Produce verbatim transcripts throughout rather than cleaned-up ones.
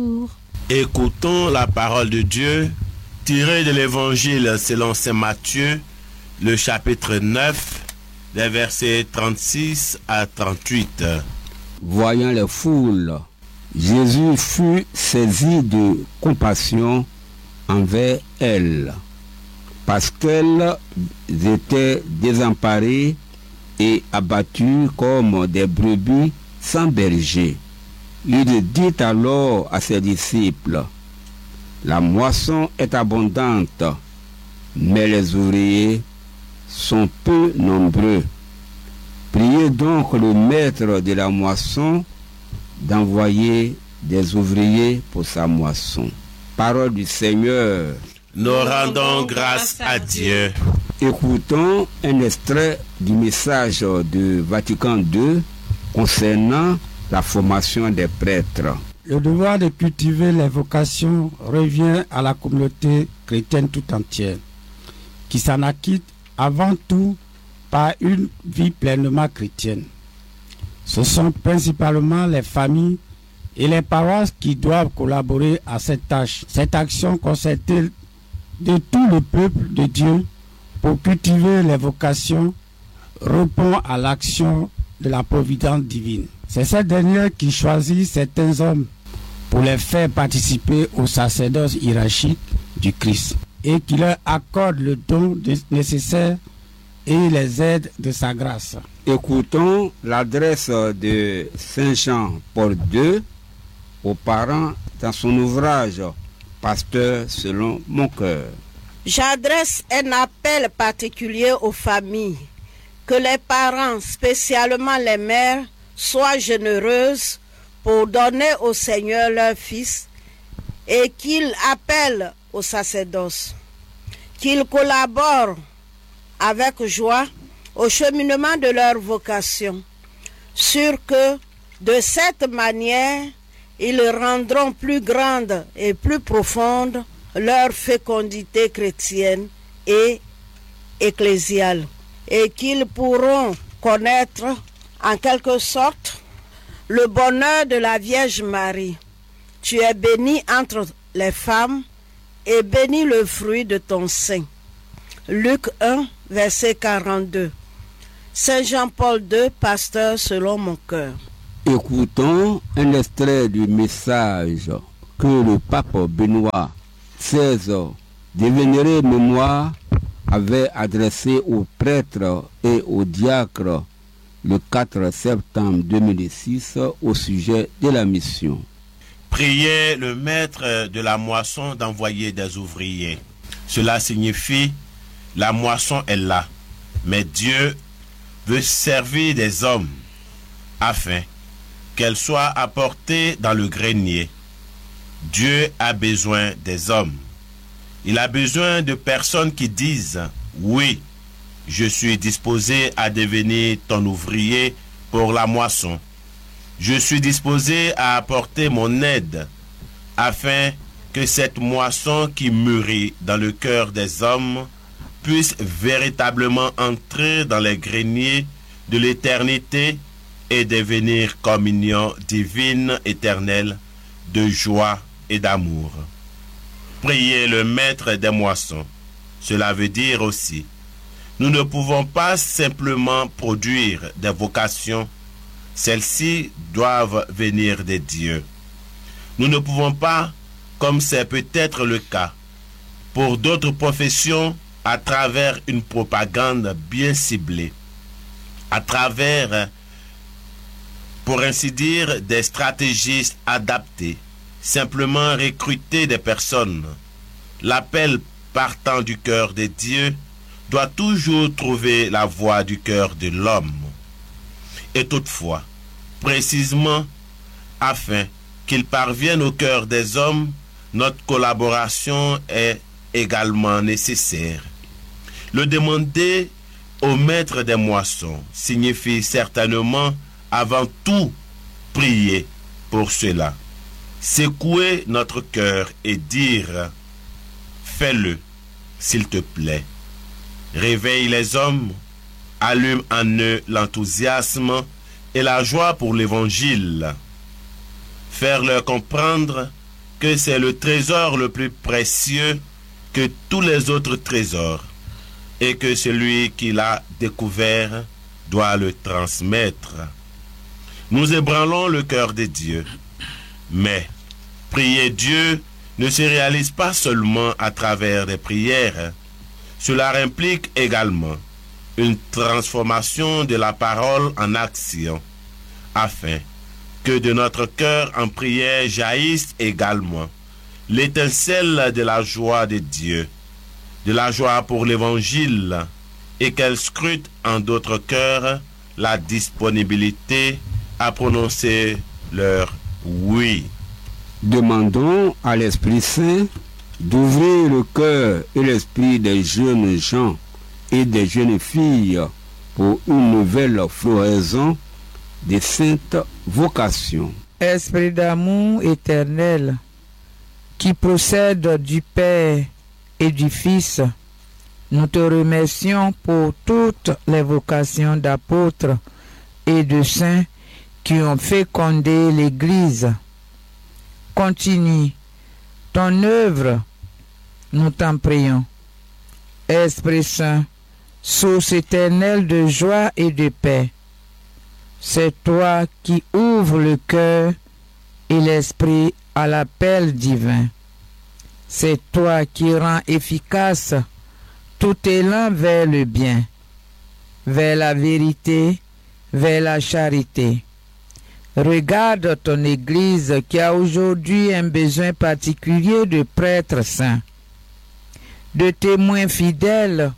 Écoutons la parole de Dieu tirée de l'Évangile selon saint Matthieu, le chapitre neuf, les versets trente-six à trente-huit. Voyant les foules, Jésus fut saisi de compassion envers elles, parce qu'elles étaient désemparées et abattues comme des brebis sans berger. Il dit alors à ses disciples: la moisson est abondante, mais les ouvriers sont peu nombreux. Priez donc le maître de la moisson d'envoyer des ouvriers pour sa moisson. Parole du Seigneur. Nous rendons grâce à Dieu. Écoutons un extrait du message de Vatican deux concernant la formation des prêtres. Le devoir de cultiver les vocations revient à la communauté chrétienne tout entière, qui s'en acquitte avant tout par une vie pleinement chrétienne. Ce sont principalement les familles et les paroisses qui doivent collaborer à cette tâche. Cette action concertée de tout le peuple de Dieu pour cultiver les vocations répond à l'action de la providence divine. C'est cette dernière qui choisit certains hommes pour les faire participer au sacerdoce hiérarchique du Christ et qui leur accorde le don nécessaire et les aides de sa grâce. Écoutons l'adresse de saint Jean Paul deux aux parents dans son ouvrage « Pasteur selon mon cœur ». J'adresse un appel particulier aux familles, que les parents, spécialement les mères, soient généreuses pour donner au Seigneur leur fils et qu'ils appellent au sacerdoce, qu'ils collaborent avec joie au cheminement de leur vocation, sûrs que de cette manière, ils rendront plus grande et plus profonde leur fécondité chrétienne et ecclésiale, et qu'ils pourront connaître en quelque sorte le bonheur de la Vierge Marie. Tu es bénie entre les femmes et béni le fruit de ton sein. Luc un, verset quarante-deux. saint Jean Paul deux, pasteur selon mon cœur. Écoutons un extrait du message que le pape Benoît seize de Vénérée Mémoire avait adressé aux prêtres et aux diacres le quatre septembre deux mille six au sujet de la mission. Priez le maître de la moisson d'envoyer des ouvriers. Cela signifie la moisson est là, mais Dieu veut servir des hommes afin qu'elle soit apportée dans le grenier. Dieu a besoin des hommes. Il a besoin de personnes qui disent « Oui, je suis disposé à devenir ton ouvrier pour la moisson. Je suis disposé à apporter mon aide afin que cette moisson qui mûrit dans le cœur des hommes puisse véritablement entrer dans les greniers de l'éternité et devenir communion divine éternelle de joie et d'amour. » Priez le maître des moissons. Cela veut dire aussi, nous ne pouvons pas simplement produire des vocations, celles-ci doivent venir de Dieu. Nous ne pouvons pas, comme c'est peut-être le cas pour d'autres professions, à travers une propagande bien ciblée, à travers, pour ainsi dire, des stratégies adaptées, simplement recruter des personnes. L'appel partant du cœur de Dieu doit toujours trouver la voie du cœur de l'homme. Et toutefois, précisément, afin qu'il parvienne au cœur des hommes, notre collaboration est également nécessaire. Le demander au maître des moissons signifie certainement avant tout prier pour cela. Secouer notre cœur et dire « Fais-le, s'il te plaît. » Réveille les hommes, allume en eux l'enthousiasme et la joie pour l'évangile. Faire leur comprendre que c'est le trésor le plus précieux que tous les autres trésors et que celui qui l'a découvert doit le transmettre. Nous ébranlons le cœur de Dieu, mais prier Dieu ne se réalise pas seulement à travers des prières. Cela implique également une transformation de la parole en action, afin que de notre cœur en prière jaillisse également l'étincelle de la joie de Dieu, de la joie pour l'Évangile, et qu'elle scrute en d'autres cœurs la disponibilité à prononcer leur oui. Demandons à l'Esprit Saint d'ouvrir le cœur et l'esprit des jeunes gens et des jeunes filles pour une nouvelle floraison des saintes vocations. Esprit d'amour éternel, qui procède du Père et du Fils, nous te remercions pour toutes les vocations d'apôtres et de saints qui ont fécondé l'Église. Continue ton œuvre, nous t'en prions. Esprit Saint, source éternelle de joie et de paix, c'est toi qui ouvres le cœur et l'esprit à l'appel divin. C'est toi qui rends efficace tout élan vers le bien, vers la vérité, vers la charité. Regarde ton Église qui a aujourd'hui un besoin particulier de prêtres saints, de témoins fidèles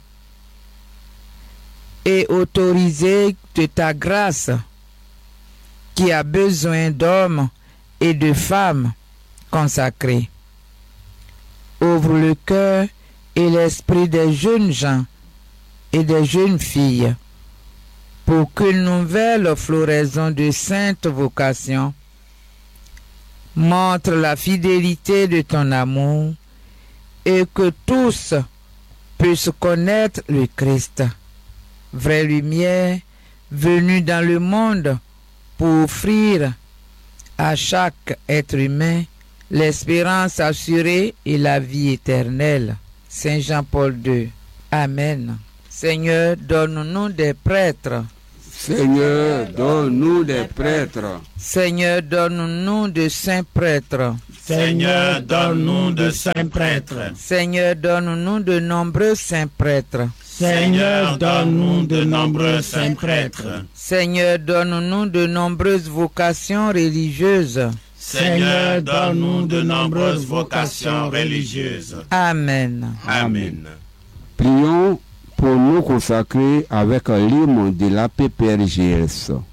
et autorisés de ta grâce, qui a besoin d'hommes et de femmes consacrés. Ouvre le cœur et l'esprit des jeunes gens et des jeunes filles pour qu'une nouvelle floraison de saintes vocations montre la fidélité de ton amour et que tous puissent connaître le Christ, vraie lumière venue dans le monde pour offrir à chaque être humain l'espérance assurée et la vie éternelle. Saint Jean-Paul deux. Amen. Seigneur, donne-nous des prêtres. Seigneur, donne-nous des prêtres. Seigneur, donne-nous de saints prêtres. Seigneur, donne-nous de saints prêtres. Seigneur, donne-nous de nombreux saints prêtres. Seigneur, donne-nous de nombreux saints prêtres. Seigneur, donne-nous de nombreuses vocations religieuses. Seigneur, donne-nous de nombreuses vocations religieuses. Amen. Amen. Prions pour nous consacrer avec l'hymne de la P P R G S.